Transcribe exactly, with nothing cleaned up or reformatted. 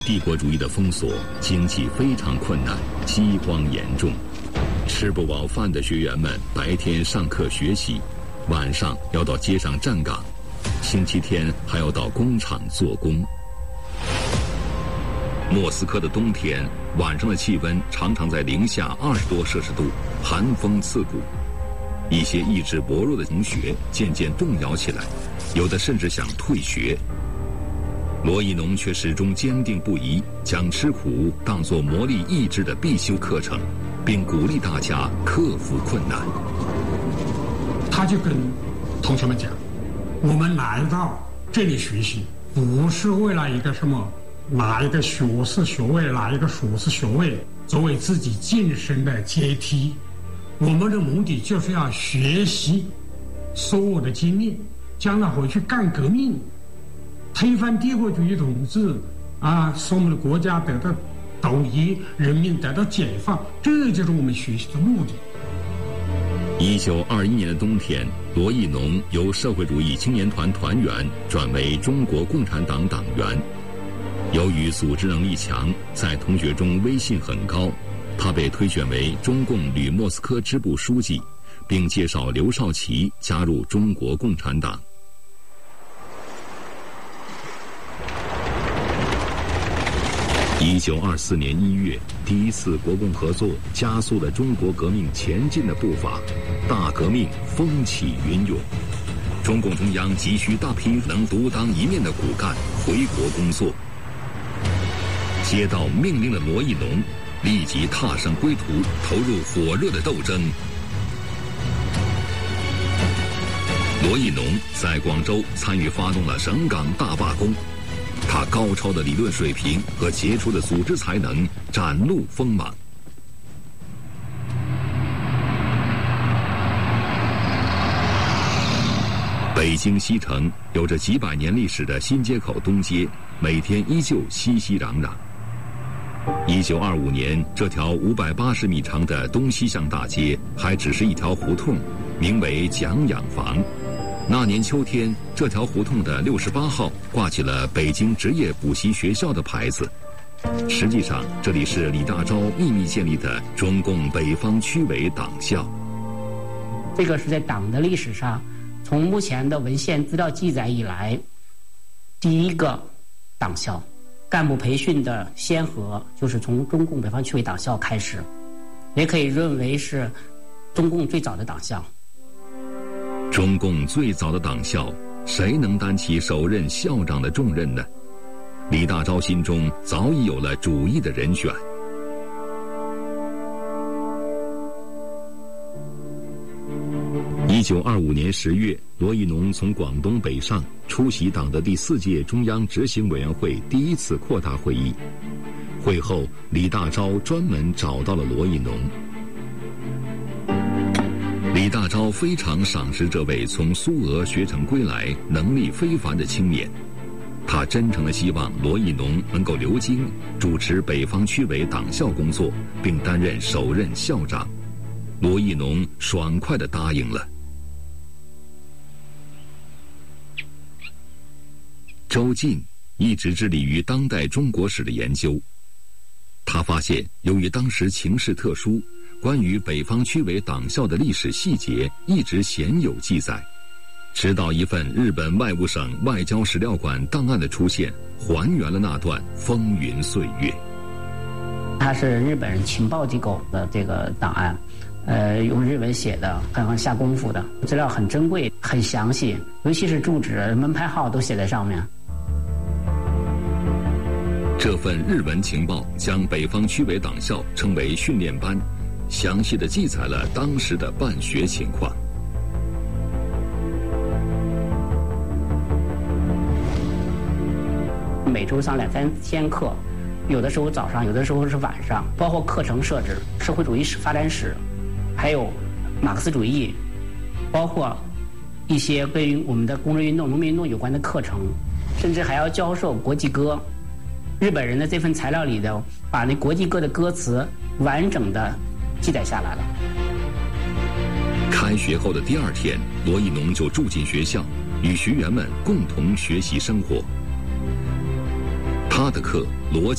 帝国主义的封锁，经济非常困难，饥荒严重。吃不饱饭的学员们白天上课学习，晚上要到街上站岗，星期天还要到工厂做工。莫斯科的冬天，晚上的气温常常在零下二十多摄氏度，寒风刺骨。一些意志薄弱的同学渐渐动摇起来，有的甚至想退学。罗亦农却始终坚定不移，将吃苦当作磨砺意志的必修课程，并鼓励大家克服困难。 他就跟同学们讲，我们来到这里学习，不是为了一个什么拿一个学士学位，拿一个硕士学位作为自己晋升的阶梯。我们的目的就是要学习所有的经历，将来回去干革命，推翻帝国主义统治啊，使我们的国家得到统一，人民得到解放，这就是我们学习的目的。 一九二一年的冬天，罗亦农由社会主义青年团团员转为中国共产党党员。由于组织能力强，在同学中威信很高，他被推选为中共旅莫斯科支部书记，并介绍刘少奇加入中国共产党。一九二四年一月，第一次国共合作加速了中国革命前进的步伐，大革命风起云涌。中共中央急需大批能独当一面的骨干回国工作。接到命令的罗亦农立即踏上归途，投入火热的斗争。罗亦农在广州参与发动了省港大罢工，他高超的理论水平和杰出的组织才能展露锋芒。北京西城有着几百年历史的新街口东街，每天依旧熙熙攘攘。一九二五年，这条五百八十米长的东西向大街还只是一条胡同，名为蒋养坊。那年秋天，这条胡同的六十八号挂起了北京职业补习学校的牌子。实际上，这里是李大钊秘密建立的中共北方区委党校。 这个是在党的历史上，从目前的文献资料记载以来，第一个党校。干部培训的先河就是从中共北方区委党校开始，也可以认为是中共最早的党校。 中共最早的党校，谁能担起首任校长的重任呢？李大钊心中早已有了主意的人选。一九二五年十月，罗亦农从广东北上，出席党的第四届中央执行委员会第一次扩大会议。会后，李大钊专门找到了罗亦农。李大钊非常赏识这位从苏俄学成归来、能力非凡的青年，他真诚地希望罗亦农能够留京，主持北方区委党校工作，并担任首任校长。罗亦农爽快地答应了。周进一直致力于当代中国史的研究。他发现，由于当时情势特殊，关于北方区委党校的历史细节一直鲜有记载。直到一份日本外务省外交史料馆档案的出现，还原了那段风云岁月。 它是日本情报机构的这个档案，呃，用日文写的，很很下功夫的，资料很珍贵，很详细，尤其是住址、门牌号都写在上面。 这份日文情报将北方区委党校称为训练班，详细地记载了当时的办学情况。 每周上两三天课，有的时候早上，有的时候是晚上，包括课程设置、社会主义史发展史，还有马克思主义，包括一些跟于我们的工人运动、农民运动有关的课程，甚至还要教授国际歌。日本人的这份材料里头，把那国际歌的歌词完整的记载下来了。 开学后的第二天，罗亦农就住进学校，与学员们共同学习生活。他他的课逻辑